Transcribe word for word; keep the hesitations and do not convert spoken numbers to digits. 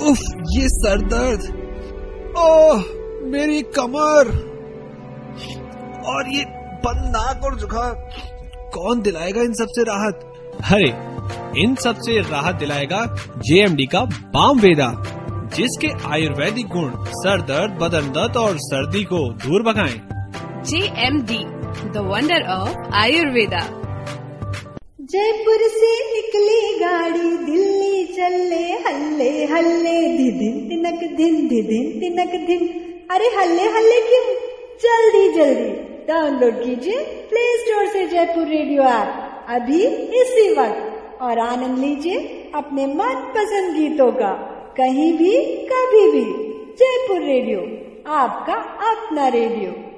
उफ, ये सर दर्द, ओह मेरी कमर, और ये बंद नाक और जुकाम, कौन दिलाएगा इन सबसे राहत? अरे इन सबसे राहत दिलाएगा जे एम डी का बाम वेदा, जिसके आयुर्वेदिक गुण सर दर्द, बदन दर्द और सर्दी को दूर भगाएं। जे M D, the wonder of Ayurveda. Jaipur से निकली गाड़ी, दिल्ली चले हल्ले हल्ले, धिदिन तिनक धिन धिदिन तिनक धिन। अरे हल्ले हल्ले क्यों, जल्दी जल्दी डाउनलोड कीजिए प्ले स्टोर से जयपुर रेडियो ऐप अभी इसी वक्त, और आनंद लीजिए अपने मनपसंद गीतों का, कहीं भी कभी भी। जयपुर रेडियो, आपका अपना रेडियो।